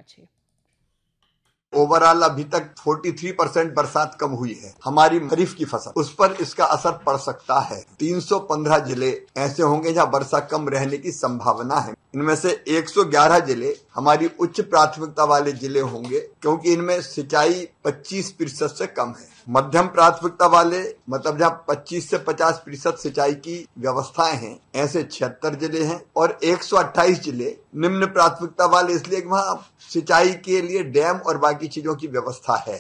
છે। ओवरऑल अभी तक 43% बरसात कम हुई है। हमारी खरीफ की फसल उस पर इसका असर पड़ सकता है। 315 जिले ऐसे होंगे जहां वर्षा कम रहने की संभावना है। इनमें से 111 जिले हमारी उच्च प्राथमिकता वाले जिले होंगे, क्योंकि इनमें सिंचाई 25% से कम है। मध्यम प्राथमिकता वाले मतलब जहां 25 से 50% सिंचाई की व्यवस्थाएं हैं, ऐसे 76 जिले हैं। और 128 जिले निम्न प्राथमिकता वाले, इसलिए कि वहां सिंचाई के लिए डैम और बाकी चीजों की व्यवस्था है।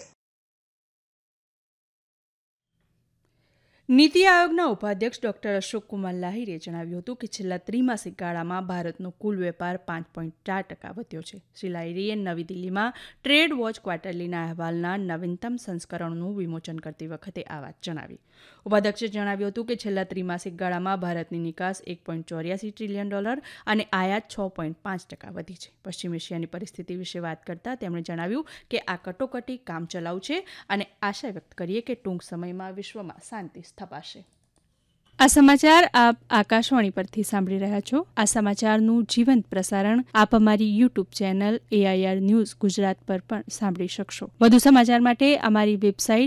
નીતિ આયોગના ઉપાધ્યક્ષ ડોક્ટર અશોક કુમાર લાહિરે જણાવ્યું હતું કે છેલ્લા ત્રિમાસિક ગાળામાં ભારતનો કુલ વેપાર 5.4% વધ્યો છે। શ્રી લાહિરીએ નવી દિલ્હીમાં ટ્રેડ વોચ ક્વાર્ટરલીના અહેવાલના નવીનતમ સંસ્કરણનું વિમોચન કરતી વખતે આ વાત જણાવી। ઉપાધ્યક્ષે જણાવ્યું હતું કે છેલ્લા ત્રિમાસિક ગાળામાં ભારતની નિકાસ $1.84 ટ્રિલિયન અને આયાત 6.5% વધી છે। પશ્ચિમ એશિયાની પરિસ્થિતિ વિશે વાત કરતા તેમણે જણાવ્યું કે આ કટોકટી કામચલાઉ છે અને આશા વ્યક્ત કરીએ કે ટૂંક સમયમાં વિશ્વમાં શાંતિ સ્થપાશે। આ સમાચાર આપ આકાશવાણી પરથી સાંભળી રહ્યા છો। આ સમાચારનું જીવંત પ્રસારણ આપ અમારી YouTube channel AIR news Gujarat પર પણ સાંભળી શકશો। વધુ સમાચાર માટે અમારી વેબસાઇટ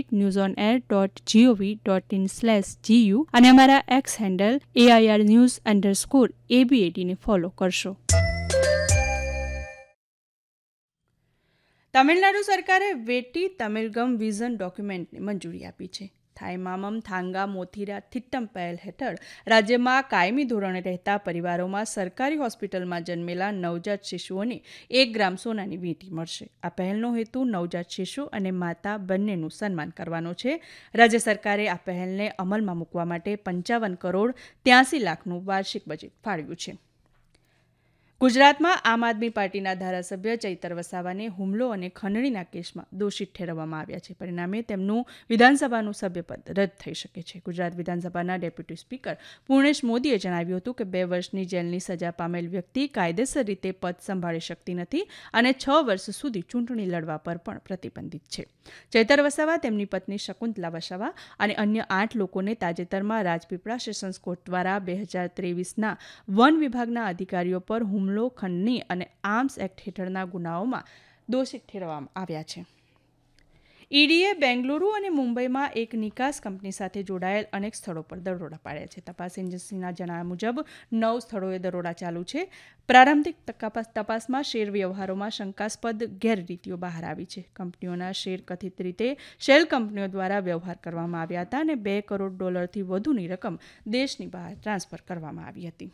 newsonair.gov.in/gu અને અમારા એક્સ હેન્ડલ AIR news_ABAD ને ફોલો કરશો। તમિલનાડુ સરકારે વેટી તમિલગમ વિઝન ડોક્યુમેન્ટને મંજૂરી આપી છે। થાઈમામમ થાંગા મોથીરા થિટ્ટમ પહેલ હેઠળ રાજ્યમાં કાયમી ધોરણે રહેતા પરિવારોમાં સરકારી હોસ્પિટલમાં જન્મેલા નવજાત શિશુઓને 1 ગ્રામ સોનાની વીંટી મળશે। આ પહેલનો હેતુ નવજાત શિશુ અને માતા બંનેનું સન્માન કરવાનો છે। રાજ્ય સરકારે આ પહેલને અમલમાં મૂકવા માટે 55,83,00,000નું વાર્ષિક બજેટ ફાળવ્યું છે। ગુજરાતમાં આમ આદમી પાર્ટીના ધારાસભ્ય ચૈતર વસાવાને હુમલો અને ખંડણીના કેસમાં દોષિત ઠેરવવામાં આવ્યા છે। પરિણામે તેમનું વિધાનસભાનું સભ્યપદ રદ થઈ શકે છે। ગુજરાત વિધાનસભાના ડેપ્યુટી સ્પીકર પૂર્ણેશ મોદીએ જણાવ્યું હતું કે 2 વર્ષની જેલની સજા પામેલ વ્યક્તિ કાયદેસર રીતે પદ સંભાળી શકતી નથી અને 6 વર્ષ સુધી ચૂંટણી લડવા પર પણ પ્રતિબંધિત છે। ચૈતર વસાવા, તેમની પત્ની શકુંતલા વસાવા અને અન્ય 8 લોકોને તાજેતરમાં રાજપીપળા સેશન્સ કોર્ટ દ્વારા 2023ના વન વિભાગના અધિકારીઓ પર હુમલો, ખંડણી અને આર્મ્સ એક્ટ હેઠળના ગુનાઓમાં દોષિત ઠેરવવામાં આવ્યા છે। ઈડીએ બેંગલુરુ અને મુંબઈમાં એક નિકાસ કંપની સાથે જોડાયેલ અનેક સ્થળો પર દરોડા પાડ્યા છે। તપાસ એજન્સીના જણાવ્યા મુજબ 9 સ્થળોએ દરોડા ચાલુ છે। પ્રારંભિક તપાસમાં શેર વ્યવહારોમાં શંકાસ્પદ ગેરરીતિઓ બહાર આવી છે। કંપનીઓના શેર કથિત રીતે શેલ કંપનીઓ દ્વારા વ્યવહાર કરવામાં આવ્યા હતા અને $2 કરોડથી વધુની રકમ દેશની બહાર ટ્રાન્સફર કરવામાં આવી હતી।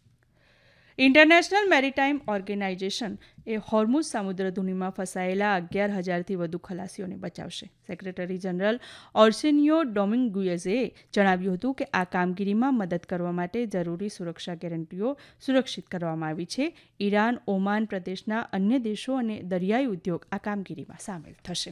ઇન્ટરનેશનલ મેરીટાઈમ ઓર્ગેનાઇઝેશન એ હોર્મુઝ સામુદ્રધુનીમાં ફસાયેલા 11,000થી વધુ ખલાસીઓને બચાવશે। સેક્રેટરી જનરલ ઓર્સેનિયો ડોમિંગુએઝે જણાવ્યું હતું કે આ કામગીરીમાં મદદ કરવા માટે જરૂરી સુરક્ષા ગેરંટીઓ સુરક્ષિત કરવામાં આવી છે। ઈરાન, ઓમાન પ્રદેશના અન્ય દેશો અને દરિયાઈ ઉદ્યોગ આ કામગીરીમાં સામેલ થશે।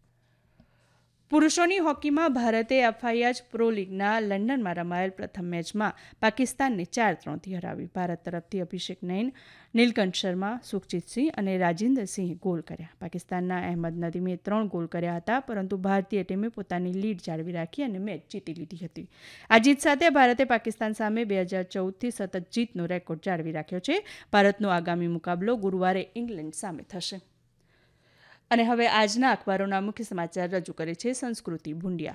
પુરુષોની હોકીમાં ભારતે FIH પ્રો લીગના લંડનમાં રમાયેલ પ્રથમ મેચમાં પાકિસ્તાનને 4-3થી હરાવી। ભારત તરફથી અભિષેક નૈન, નીલકંઠ શર્મા, સુખજીત સિંહ અને રાજિંદર સિંહે ગોલ કર્યા। પાકિસ્તાનના અહેમદ નદીમે 3 ગોલ કર્યા હતા, પરંતુ ભારતીય ટીમે પોતાની લીડ જાળવી રાખી અને મેચ જીતી લીધી હતી। આ જીત સાથે ભારતે પાકિસ્તાન સામે 2014થી સતત જીતનો રેકોર્ડ જાળવી રાખ્યો છે। ભારતનો આગામી મુકાબલો ગુરુવારે ઇંગ્લેન્ડ સામે થશે। અને હવે આજના અખબારોના મુખ્ય સમાચાર રજૂ કરે છે સંસ્કૃતિ ભુંડિયા।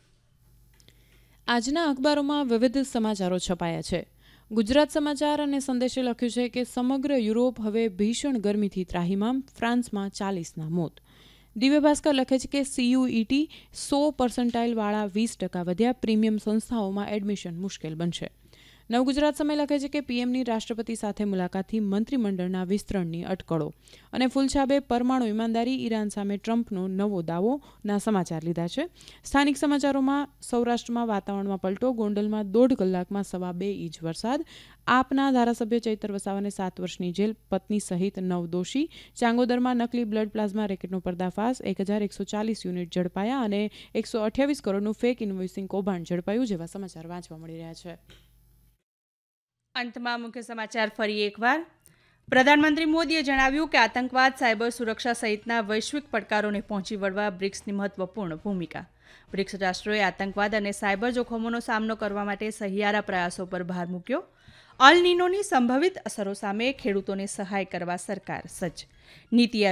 આજના અખબારોમાં વિવિધ સમાચારો છપાયા છે। ગુજરાત સમાચાર અને સંદેશે લખ્યું છે કે સમગ્ર યુરોપ હવે ભીષણ ગરમીથી ત્રાહિમામ, ફ્રાન્સમાં 40ના મોત। દિવ્ય ભાસ્કર લખે છે કે CUET 100% વાળા 20% વધ્યા, પ્રીમિયમ સંસ્થાઓમાં એડમિશન મુશ્કેલ બનશે। નવગુજરાત સમય લખે છે કે પીએમની રાષ્ટ્રપતિ સાથે મુલાકાતથી મંત્રીમંડળના વિસ્તરણની અટકળો અને ફૂલછાબે પરમાણુ ઈમાનદારી, ઈરાન સામે ટ્રમ્પનો નવો દાવોના સમાચાર લીધા છે। સ્થાનિક સમાચારોમાં સૌરાષ્ટ્રમાં વાતાવરણમાં પલટો, ગોંડલમાં 1.5 કલાકમાં 2.25 ઇંચ વરસાદ, આપના ધારાસભ્ય ચૈતર વસાવાને 7 વર્ષની જેલ, પત્ની સહિત 9 દોષી, ચાંગોદરમાં નકલી બ્લડ પ્લાઝમા રેકેટનો પર્દાફાશ, 1,140 યુનિટ ઝડપાયા અને 128 કરોડનું ફેક ઇન્વોઇસિંગ કૌભાંડ ઝડપાયું જેવા સમાચાર વાંચવા મળી રહ્યા છે। અંતમાં મુખ્ય સમાચાર ફરી એકવાર। પ્રધાનમંત્રી મોદીએ જણાવ્યું કે આતંકવાદ, સાયબર સુરક્ષા સહિતના વૈશ્વિક પડકારોને પહોંચી વળવા બ્રિક્સની મહત્વપૂર્ણ ભૂમિકા। બ્રિક્સ રાષ્ટ્રોએ આતંકવાદ અને સાયબર જોખમોનો સામનો કરવા માટે સહિયારા પ્રયાસો પર ભાર મૂક્યો। અલ નીનોની સંભવિત અસરો સામે ખેડૂતોને સહાય કરવા સરકાર સજ્જ। નીતિ